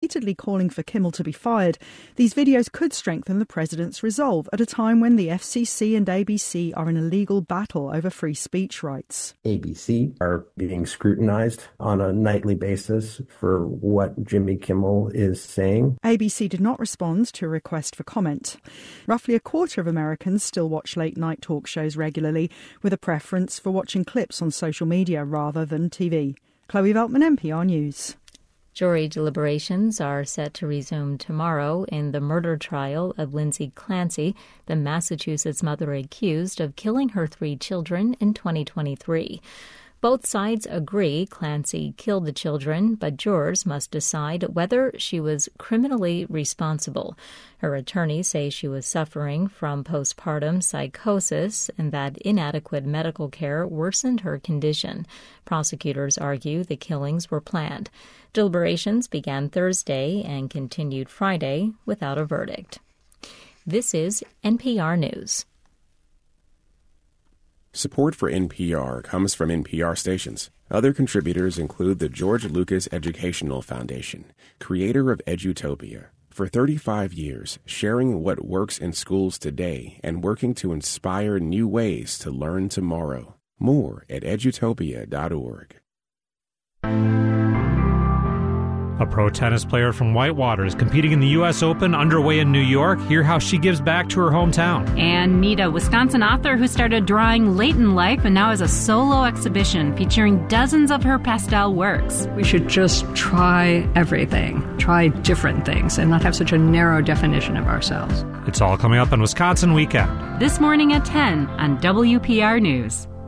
repeatedly calling for Kimmel to be fired. These videos could strengthen the president's resolve at a time when the FCC and ABC are in a legal battle over free speech rights. ABC are being scrutinized on a nightly basis for what Jimmy Kimmel is saying. ABC did not respond to a request for comment. Roughly a quarter of Americans still watch late-night talk shows regularly, with a preference for watching clips on social media rather than TV. Chloe Veltman, NPR News. Jury deliberations are set to resume tomorrow in the murder trial of Lindsay Clancy, the Massachusetts mother accused of killing her 3 children in 2023. Both sides agree Clancy killed the children, but jurors must decide whether she was criminally responsible. Her attorneys say she was suffering from postpartum psychosis and that inadequate medical care worsened her condition. Prosecutors argue the killings were planned. Deliberations began Thursday and continued Friday without a verdict. This is NPR News. Support for NPR comes from NPR stations. Other contributors include the George Lucas Educational Foundation, creator of Edutopia. For 35 years, sharing what works in schools today and working to inspire new ways to learn tomorrow. More at edutopia.org. A pro tennis player from Whitewater is competing in the U.S. Open underway in New York. Hear how she gives back to her hometown. And meet a Wisconsin author who started drawing late in life and now has a solo exhibition featuring dozens of her pastel works. We should just try everything, try different things, and not have such a narrow definition of ourselves. It's all coming up on Wisconsin Weekend. This morning at 10 on WPR News.